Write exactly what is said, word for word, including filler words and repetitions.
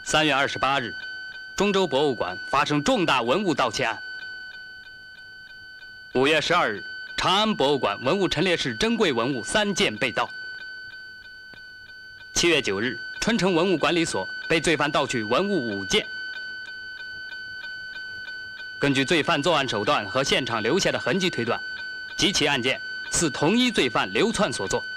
三月二十八日，中州博物馆发生重大文物盗窃案。五月十二日，长安博物馆文物陈列室珍贵文物三件被盗。七月九日，春城文物管理所被罪犯盗取文物五件。根据罪犯作案手段和现场留下的痕迹推断，几起案件似同一罪犯流窜所作。